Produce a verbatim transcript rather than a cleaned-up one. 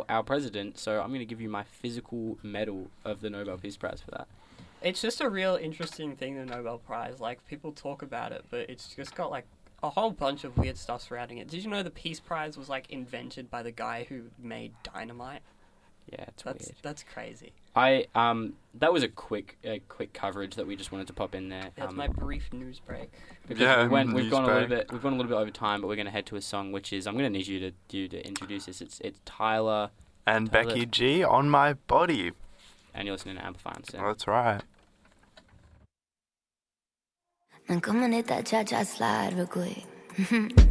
our, our president, so I'm going to give you my physical medal of the Nobel Peace Prize for that. It's just a real interesting thing, the Nobel Prize. Like, people talk about it, but it's just got, like, a whole bunch of weird stuff surrounding it. Did you know the Peace Prize was, like, invented by the guy who made dynamite? Yeah, it's that's, weird. That's crazy. I um that was a quick a quick coverage that we just wanted to pop in there. That's um, my brief news break. Because Yeah, we went, we've news gone a little break. bit we've gone a little bit over time, but we're going to head to a song which is I'm going to need you to you to introduce this. It's it's Tyler And Tyler, Becky G, On My Body. and you're listening to Amplify on Sound. That's right. Man, come on, hit that cha-cha slide real quick.